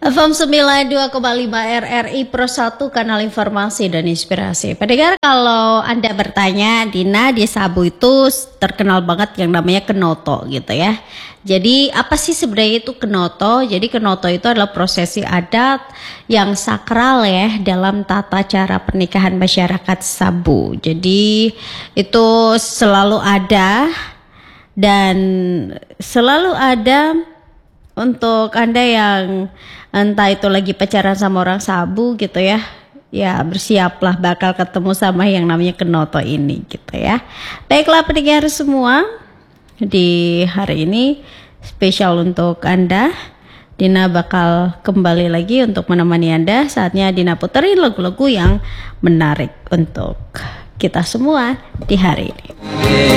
FM 92,5 RRI Pro 1 kanal informasi dan inspirasi. Pendengar, kalau Anda bertanya, Dina di Sabu itu terkenal banget yang namanya kenoto gitu ya. Jadi apa sih sebenarnya itu kenoto? Jadi kenoto itu adalah prosesi adat yang sakral ya dalam tata cara pernikahan masyarakat Sabu. Jadi itu selalu ada dan selalu ada untuk Anda yang entah itu lagi pacaran sama orang Sabu gitu ya. Ya bersiaplah bakal ketemu sama yang namanya kenoto ini gitu ya. Baiklah pendengar semua, di hari ini spesial untuk Anda. Dina bakal kembali lagi untuk menemani Anda. Saatnya Dina puterin lagu-lagu yang menarik untuk kita semua di hari ini.